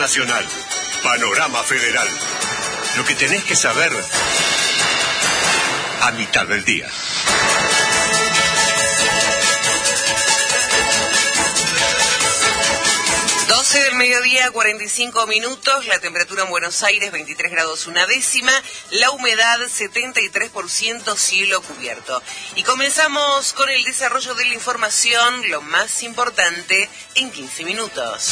Nacional. Panorama Federal. Lo que tenés que saber a mitad del día. 12 del mediodía, 45 minutos, la temperatura en Buenos Aires 23 grados una décima, la humedad 73%, cielo cubierto. Y comenzamos con el desarrollo de la información, lo más importante en 15 minutos.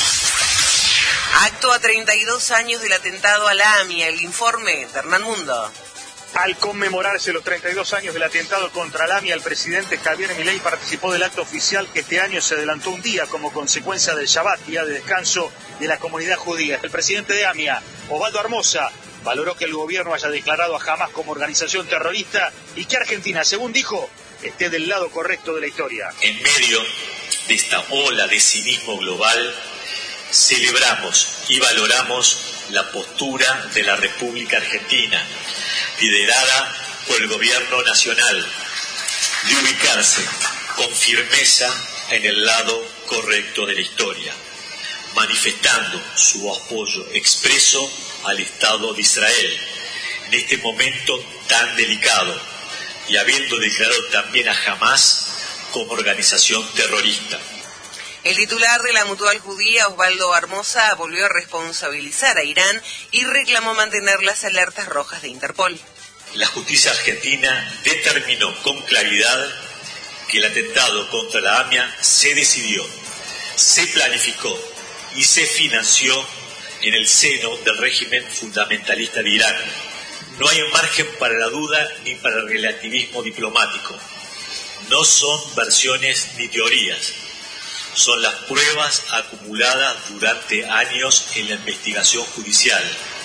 Acto a 32 años del atentado a la AMIA, el informe de Hernán Mundo. Al conmemorarse los 32 años del atentado contra la AMIA, el presidente Javier Milei participó del acto oficial que este año se adelantó un día como consecuencia del Shabbat, día de descanso de la comunidad judía. El presidente de AMIA, Osvaldo Armoza, valoró que el gobierno haya declarado a Hamás como organización terrorista y que Argentina, según dijo, esté del lado correcto de la historia. En medio de esta ola de cinismo global, celebramos y valoramos la postura de la República Argentina, liderada por el gobierno nacional, de ubicarse con firmeza en el lado correcto de la historia, manifestando su apoyo expreso al Estado de Israel en este momento tan delicado y habiendo declarado también a Hamás como organización terrorista. El titular de la Mutual Judía, Osvaldo Armoza, volvió a responsabilizar a Irán y reclamó mantener las alertas rojas de Interpol. La justicia argentina determinó con claridad que el atentado contra la AMIA se decidió, se planificó y se financió en el seno del régimen fundamentalista de Irán. No hay margen para la duda ni para el relativismo diplomático. No son versiones ni teorías. Son las pruebas acumuladas durante años en la investigación judicial.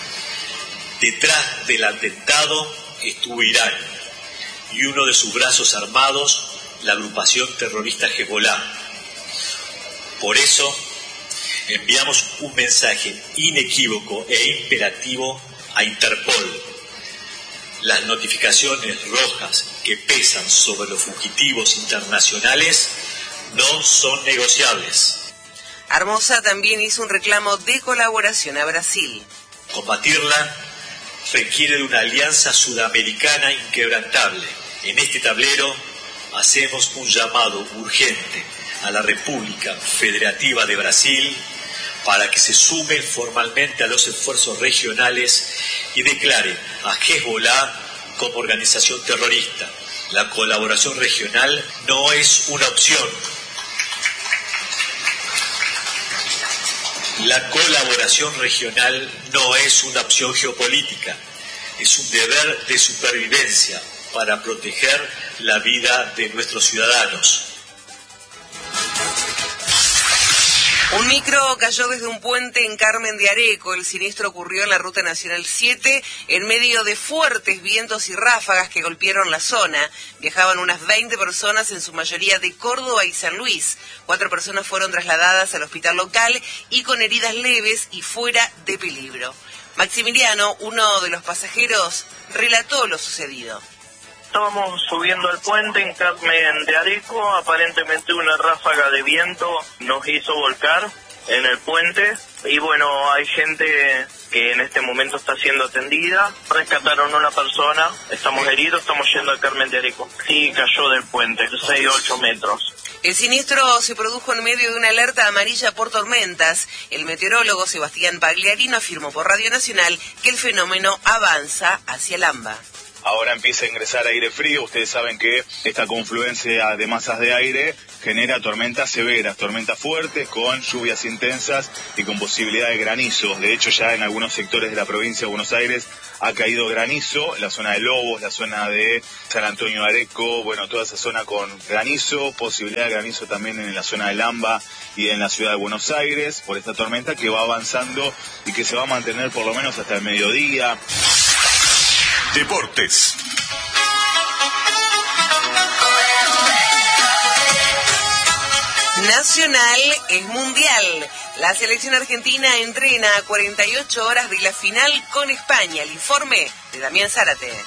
Detrás del atentado estuvo Irán y uno de sus brazos armados, la agrupación terrorista Hezbollah. Por eso, enviamos un mensaje inequívoco e imperativo a Interpol. Las notificaciones rojas que pesan sobre los fugitivos internacionales no son negociables. Armoza también hizo un reclamo de colaboración a Brasil. Combatirla requiere de una alianza sudamericana inquebrantable. En este tablero hacemos un llamado urgente a la República Federativa de Brasil para que se sume formalmente a los esfuerzos regionales y declare a Hezbollah como organización terrorista. La colaboración regional no es una opción. La colaboración regional no es una opción geopolítica, es un deber de supervivencia para proteger la vida de nuestros ciudadanos. Un micro cayó desde un puente en Carmen de Areco. El siniestro ocurrió en la Ruta Nacional 7 en medio de fuertes vientos y ráfagas que golpearon la zona. Viajaban unas 20 personas, en su mayoría de Córdoba y San Luis. 4 personas fueron trasladadas al hospital local y con heridas leves y fuera de peligro. Maximiliano, uno de los pasajeros, relató lo sucedido. Estábamos subiendo al puente en Carmen de Areco, aparentemente una ráfaga de viento nos hizo volcar en el puente y bueno, hay gente que en este momento está siendo atendida, rescataron a una persona, estamos heridos, estamos yendo a Carmen de Areco. Sí, cayó del puente, 6-8 metros. El siniestro se produjo en medio de una alerta amarilla por tormentas. El meteorólogo Sebastián Pagliarino afirmó por Radio Nacional que el fenómeno avanza hacia el AMBA. Ahora empieza a ingresar aire frío. Ustedes saben que esta confluencia de masas de aire genera tormentas severas, tormentas fuertes con lluvias intensas y con posibilidad de granizo. De hecho, ya en algunos sectores de la provincia de Buenos Aires ha caído granizo, en la zona de Lobos, la zona de San Antonio de Areco, bueno, toda esa zona con granizo, posibilidad de granizo también en la zona del AMBA y en la ciudad de Buenos Aires, por esta tormenta que va avanzando y que se va a mantener por lo menos hasta el mediodía. Deportes. Nacional es mundial. La selección argentina entrena a 48 horas de la final con España. El informe de Damián Zárate.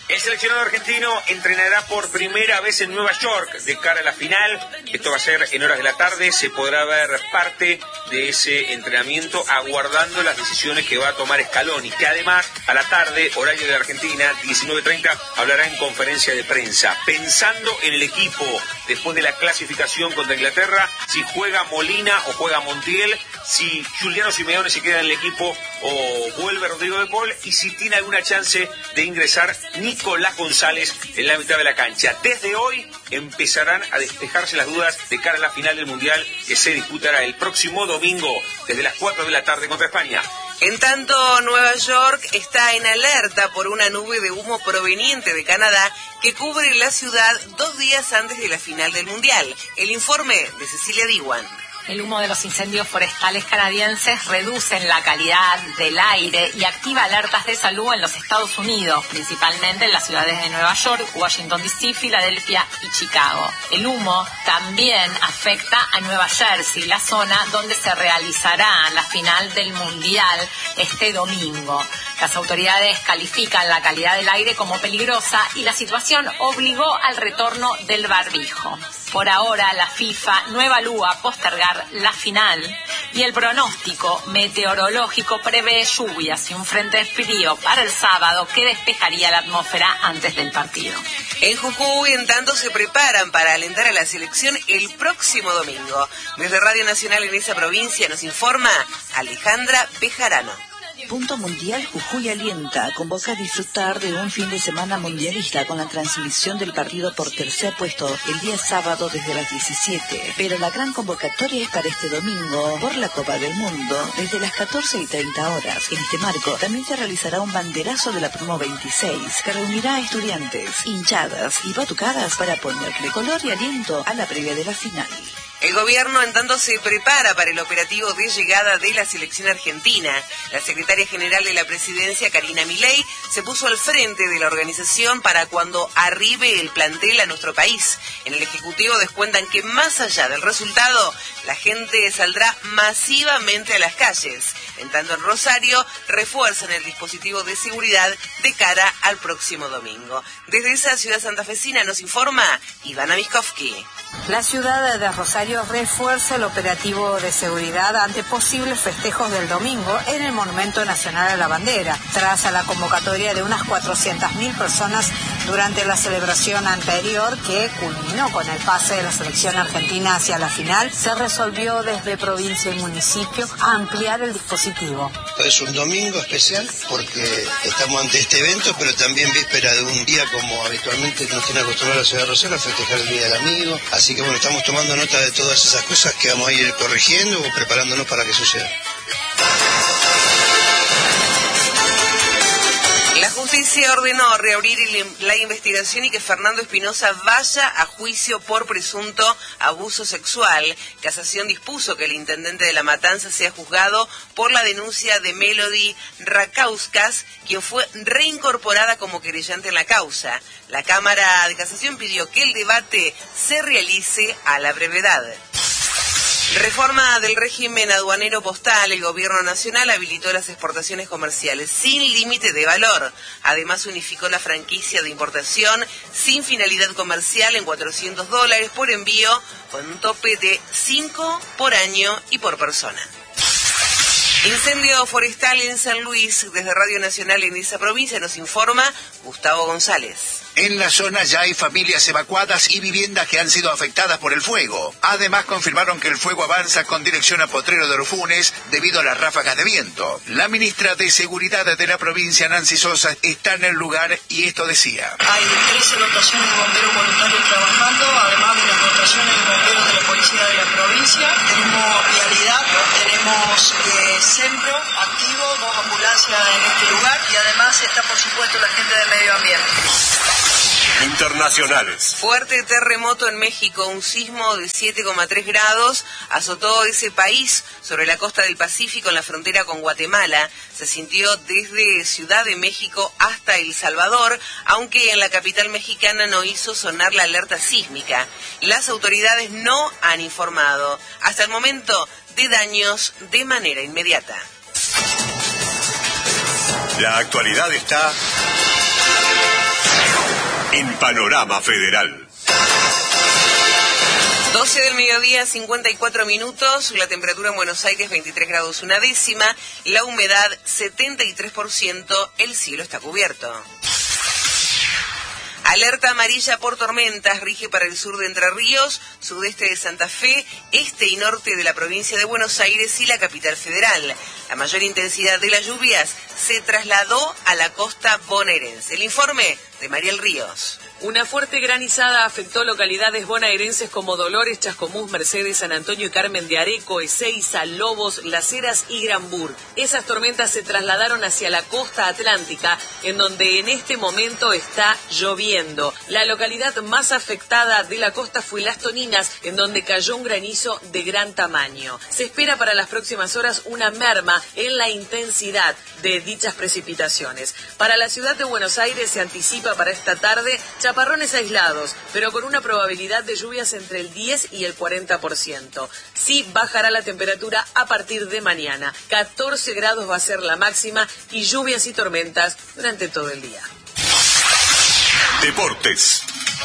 El seleccionado argentino entrenará por primera vez en Nueva York de cara a la final. Esto va a ser en horas de la tarde. Se podrá ver parte de ese entrenamiento aguardando las decisiones que va a tomar Scaloni, que además a la tarde, horario de Argentina, 19:30, hablará en conferencia de prensa, pensando en el equipo después de la clasificación contra Inglaterra, si juega Molina o juega Montiel, si Juliano Simeone se queda en el equipo o vuelve Rodrigo de Paul, y si tiene alguna chance de ingresar Nicolás González en la mitad de la cancha. Desde hoy empezarán a despejarse las dudas de cara a la final del Mundial, que se disputará el próximo domingo desde las 4 de la tarde contra España. En tanto, Nueva York está en alerta por una nube de humo proveniente de Canadá que cubre la ciudad 2 días antes de la final del Mundial. El informe de Cecilia Diwan. El humo de los incendios forestales canadienses reducen la calidad del aire y activa alertas de salud en los Estados Unidos, principalmente en las ciudades de Nueva York, Washington D.C., Filadelfia y Chicago. El humo también afecta a Nueva Jersey, la zona donde se realizará la final del Mundial este domingo. Las autoridades califican la calidad del aire como peligrosa y la situación obligó al retorno del barbijo. Por ahora, la FIFA no evalúa postergar la final y el pronóstico meteorológico prevé lluvias y un frente frío para el sábado que despejaría la atmósfera antes del partido. En Jujuy, en tanto, se preparan para alentar a la selección el próximo domingo. Desde Radio Nacional en esa provincia nos informa Alejandra Bejarano. Punto Mundial Jujuy alienta, convoca a disfrutar de un fin de semana mundialista con la transmisión del partido por tercer puesto el día sábado desde las 17. Pero la gran convocatoria es para este domingo por la Copa del Mundo desde las 14:30 horas. En este marco también se realizará un banderazo de la promo 26 que reunirá a estudiantes, hinchadas y batucadas para ponerle color y aliento a la previa de la final. El gobierno, en tanto, se prepara para el operativo de llegada de la selección argentina. La secretaria general de la presidencia, Karina Milei, se puso al frente de la organización para cuando arribe el plantel a nuestro país. En el Ejecutivo descuentan que más allá del resultado, la gente saldrá masivamente a las calles. En tanto, en Rosario refuerzan el dispositivo de seguridad de cara al próximo domingo. Desde esa ciudad santafesina nos informa Ivana Miskovsky. La ciudad de Rosario refuerza el operativo de seguridad ante posibles festejos del domingo en el Monumento Nacional a la Bandera, tras a la convocatoria de unas 400.000 personas durante la celebración anterior que culminó con el pase de la selección argentina hacia la final. Se resolvió desde provincia y municipio ampliar el dispositivo. Es un domingo especial porque estamos ante este evento, pero también víspera de un día como habitualmente nos tiene acostumbrado la ciudad de Rosario a festejar el Día del Amigo. Así que bueno, estamos tomando nota de todas esas cosas que vamos a ir corrigiendo o preparándonos para que suceda. La justicia ordenó reabrir la investigación y que Fernando Espinosa vaya a juicio por presunto abuso sexual. Casación dispuso que el intendente de La Matanza sea juzgado por la denuncia de Melody Rakauskas, quien fue reincorporada como querellante en la causa. La Cámara de Casación pidió que el debate se realice a la brevedad. Reforma del régimen aduanero postal. El gobierno nacional habilitó las exportaciones comerciales sin límite de valor. Además, unificó la franquicia de importación sin finalidad comercial en $400 por envío, con un tope de 5 por año y por persona. Incendio forestal en San Luis. Desde Radio Nacional en esa provincia nos informa Gustavo González. En la zona ya hay familias evacuadas y viviendas que han sido afectadas por el fuego. Además, confirmaron que el fuego avanza con dirección a Potrero de los Funes debido a las ráfagas de viento. La ministra de Seguridad de la provincia, Nancy Sosa, está en el lugar y esto decía. Hay 13 dotaciones de bomberos voluntarios trabajando, además de las dotaciones de bomberos de la policía de la provincia. Tenemos vialidad, tenemos centro activo, 2 ambulancias en este lugar y además está, por supuesto, la gente de medio ambiente. Internacionales. Fuerte terremoto en México. Un sismo de 7,3 grados azotó ese país sobre la costa del Pacífico en la frontera con Guatemala. Se sintió desde Ciudad de México hasta El Salvador, aunque en la capital mexicana no hizo sonar la alerta sísmica. Las autoridades no han informado hasta el momento de daños de manera inmediata. La actualidad está En Panorama Federal. 12 del mediodía, 54 minutos, la temperatura en Buenos Aires 23 grados una décima, la humedad 73%, el cielo está cubierto. Alerta amarilla por tormentas rige para el sur de Entre Ríos, sudeste de Santa Fe, este y norte de la provincia de Buenos Aires y la capital federal. La mayor intensidad de las lluvias se trasladó a la costa bonaerense. El informe de Mariel Ríos. Una fuerte granizada afectó localidades bonaerenses como Dolores, Chascomús, Mercedes, San Antonio y Carmen de Areco, Ezeiza, Lobos, Las Heras y Granbur. Esas tormentas se trasladaron hacia la costa atlántica, en donde en este momento está lloviendo. La localidad más afectada de la costa fue Las Toninas, en donde cayó un granizo de gran tamaño. Se espera para las próximas horas una merma en la intensidad de dichas precipitaciones. Para la ciudad de Buenos Aires se anticipa para esta tarde chaparrones aislados, pero con una probabilidad de lluvias entre el 10 y el 40%. Sí bajará la temperatura a partir de mañana. 14 grados va a ser la máxima y lluvias y tormentas durante todo el día. Deportes.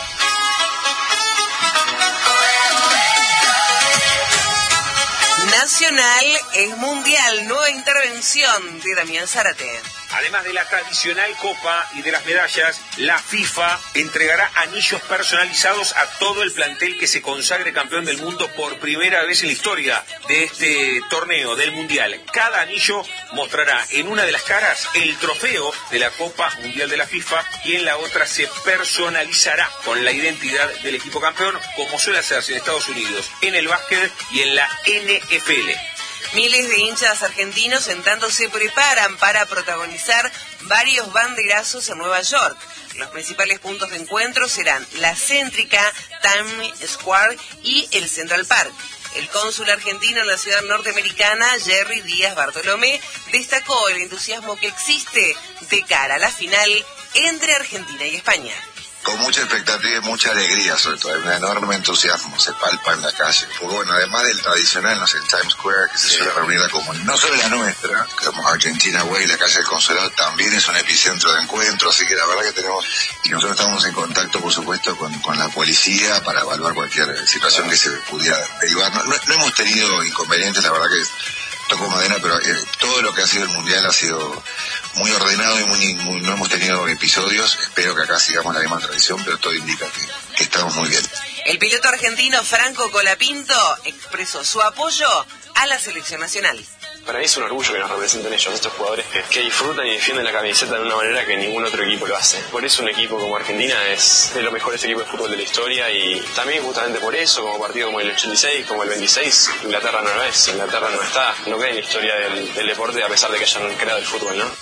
Nacional es mundial, nueva intervención de Damián Zárate. Además de la tradicional copa y de las medallas, la FIFA entregará anillos personalizados a todo el plantel que se consagre campeón del mundo por primera vez en la historia de este torneo del Mundial. Cada anillo mostrará en una de las caras el trofeo de la Copa Mundial de la FIFA y en la otra se personalizará con la identidad del equipo campeón, como suele hacerse en Estados Unidos, en el básquet y en la NFL. Miles de hinchas argentinos en tanto se preparan para protagonizar varios banderazos en Nueva York. Los principales puntos de encuentro serán la céntrica Times Square y el Central Park. El cónsul argentino en la ciudad norteamericana, Jerry Díaz Bartolomé, destacó el entusiasmo que existe de cara a la final entre Argentina y España. Con mucha expectativa y mucha alegría, sobre todo, hay un enorme entusiasmo, se palpa en la calle. Porque bueno, además del tradicional, no sé, en Times Square, que se suele reunir la comunidad, no solo la nuestra, como Argentina Way, la calle del Consulado, también es un epicentro de encuentro, así que la verdad que tenemos, y nosotros estamos en contacto, por supuesto, con la policía para evaluar cualquier situación que se pudiera derivar. No hemos tenido inconvenientes, la verdad que toco madera, pero todo lo que ha sido el Mundial ha sido muy ordenado y no hemos tenido episodios. Espero que acá sigamos la misma tradición, pero todo indica que estamos muy bien. El piloto argentino Franco Colapinto expresó su apoyo a la selección nacional. Para mí es un orgullo que nos representen ellos, estos jugadores que disfrutan y defienden la camiseta de una manera que ningún otro equipo lo hace. Por eso un equipo como Argentina es de los mejores equipos de fútbol de la historia y también justamente por eso, como partido como el 86, como el 26, Inglaterra no lo es, Inglaterra no está, no queda en la historia del deporte a pesar de que hayan creado el fútbol, ¿no?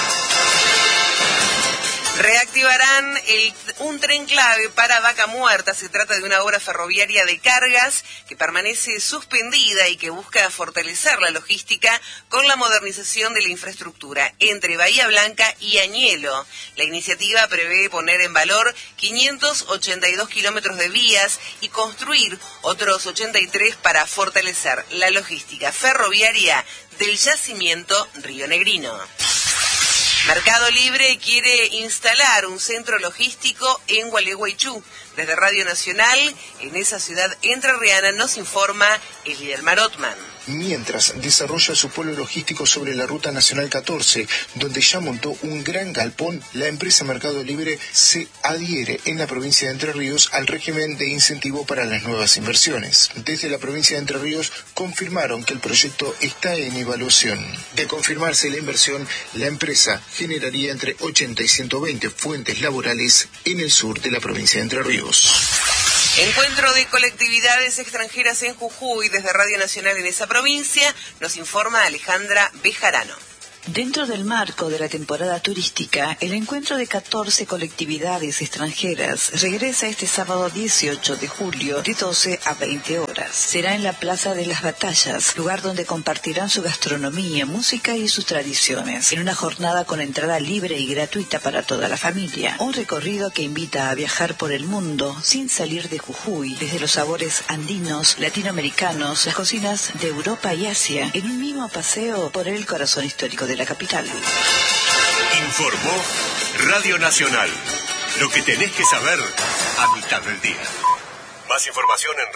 Reactivarán un tren clave para Vaca Muerta. Se trata de una obra ferroviaria de cargas que permanece suspendida y que busca fortalecer la logística con la modernización de la infraestructura entre Bahía Blanca y Añelo. La iniciativa prevé poner en valor 582 kilómetros de vías y construir otros 83 para fortalecer la logística ferroviaria del yacimiento Río Negrino. Mercado Libre quiere instalar un centro logístico en Gualeguaychú. Desde Radio Nacional, en esa ciudad entrerriana, nos informa Elidelmar Ottman. Mientras desarrolla su polo logístico sobre la Ruta Nacional 14, donde ya montó un gran galpón, la empresa Mercado Libre se adhiere en la provincia de Entre Ríos al régimen de incentivo para las nuevas inversiones. Desde la provincia de Entre Ríos confirmaron que el proyecto está en evaluación. De confirmarse la inversión, la empresa generaría entre 80 y 120 fuentes laborales en el sur de la provincia de Entre Ríos. Encuentro de colectividades extranjeras en Jujuy. Desde Radio Nacional en esa provincia nos informa Alejandra Bejarano. Dentro del marco de la temporada turística, el encuentro de 14 colectividades extranjeras regresa este sábado 18 de julio de 12 a 20 horas. Será en la Plaza de las Batallas, lugar donde compartirán su gastronomía, música y sus tradiciones, en una jornada con entrada libre y gratuita para toda la familia. Un recorrido que invita a viajar por el mundo sin salir de Jujuy, desde los sabores andinos, latinoamericanos, las cocinas de Europa y Asia, en un mismo paseo por el corazón histórico de la capital. Informó Radio Nacional. Lo que tenés que saber a mitad del día. Más información en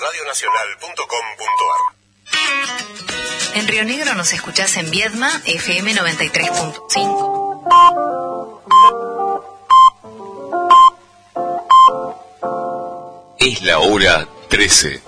radionacional.com.ar. En Río Negro nos escuchás en Viedma, FM 93.5. Es la hora 13.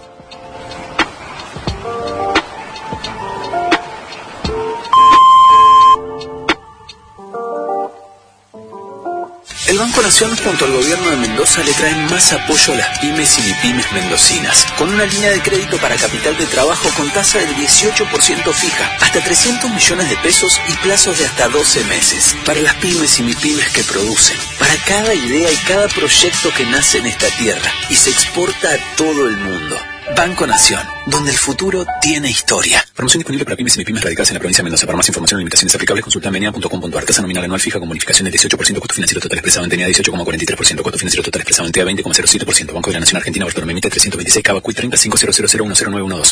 El Banco Nación junto al gobierno de Mendoza le traen más apoyo a las pymes y mipymes mendocinas, con una línea de crédito para capital de trabajo con tasa del 18% fija, hasta 300 millones de pesos y plazos de hasta 12 meses. Para las pymes y mipymes que producen, para cada idea y cada proyecto que nace en esta tierra y se exporta a todo el mundo. Banco Nación, donde el futuro tiene historia. Promoción disponible para pymes y mipymes radicadas en la provincia de Mendoza. Para más información o limitaciones aplicables, consulta en venia.com.ar. Tasa nominal anual fija con bonificación del 18%, costo financiero total expresado en TNA 18,43%, costo financiero total expresado en TA 20,07%. Banco de la Nación Argentina, Bartolomé Mitre 326, Cava Cuy 30 5000100912.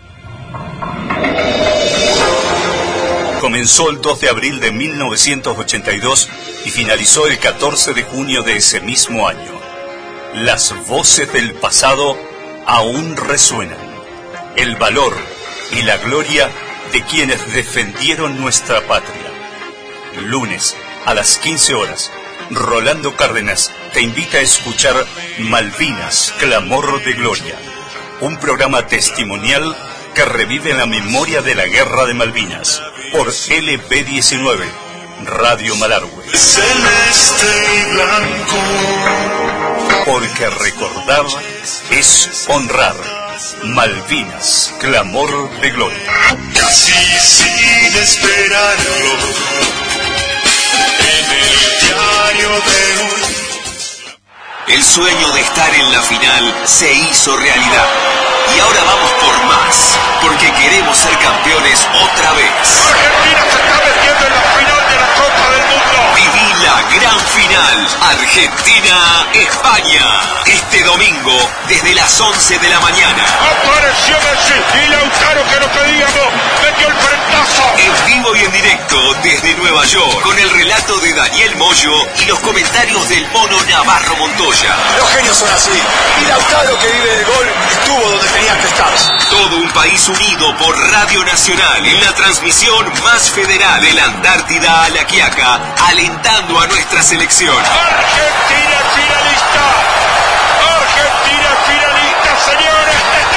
Comenzó el 2 de abril de 1982 y finalizó el 14 de junio de ese mismo año. Las voces del pasado aún resuenan. El valor y la gloria de quienes defendieron nuestra patria. Lunes a las 15 horas, Rolando Cárdenas te invita a escuchar Malvinas, Clamor de Gloria, un programa testimonial que revive la memoria de la Guerra de Malvinas por LB19, Radio Malargüe. Celeste y blanco. Porque recordar es honrar. Malvinas, Clamor de Gloria. Casi sin esperarlo, en el diario de hoy. El sueño de estar en la final se hizo realidad. Y ahora vamos por más, porque queremos ser campeones otra vez. Argentina se está metiendo en la final de la Copa del Mundo. Viví la gran final, Argentina-España. Este domingo, desde las 11 de la mañana. Apareció Messi y Lautaro, que no pedíamos, metió el frentazo. En vivo y en directo desde Nueva York, con el relato de Daniel Moyo y los comentarios del mono Navarro Montoya. Los genios son así. Y Lautaro, que vive de gol, estuvo donde tenía que estar. Todo un país unido por Radio Nacional en la transmisión más federal de la Antártida a la Quiaca, alentando a nuestra selección. Argentina finalista. Argentina finalista, señores.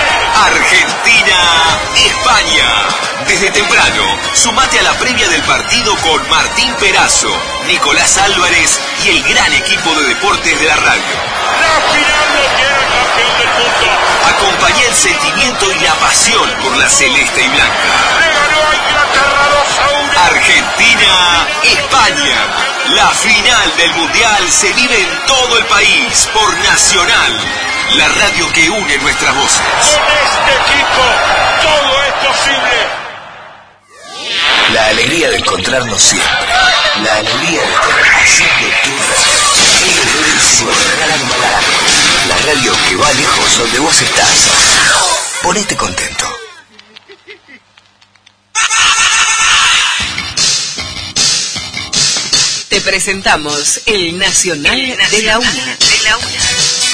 Argentina-España. Desde temprano, sumate a la previa del partido con Martín Perazo, Nicolás Álvarez y el gran equipo de deportes de la radio. La final lo tiene el campeón del mundo. Acompañá el sentimiento y la pasión por la celeste y blanca. Le ganó a Inglaterra 2-1. Argentina-España. La final del Mundial se vive en todo el país por Nacional, la radio que une nuestras voces. Con este equipo, todo es posible. La alegría de encontrarnos siempre. La alegría de estar haciendo tu radio. La radio que va lejos donde vos estás. Ponete contento. Te presentamos el Nacional de la Una.